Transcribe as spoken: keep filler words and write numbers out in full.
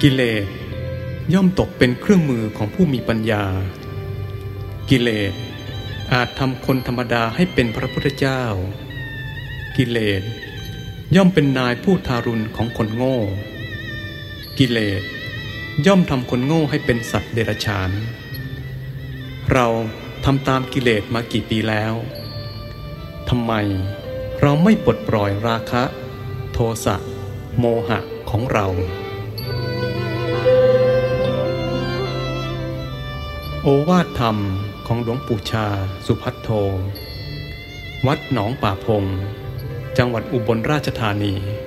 กิเลสย่อมตกเป็นเครื่องมือของผู้มีปัญญากิเลสอาจทำคนธรรมดาให้เป็นพระพุทธเจ้ากิเลสย่อมเป็นนายผู้ทารุณของคนโง่กิเลสย่อมทำคนโง่ให้เป็นสัตว์เดรัจฉานเราทำตามกิเลสมากี่ปีแล้วทำไมเราไม่ปลดปล่อยราคะโทสะโมหะของเราโอวาทธรรมของหลวงปู่ชาสุภัทโทวัดหนองป่าพงจังหวัดอุบลราชธานี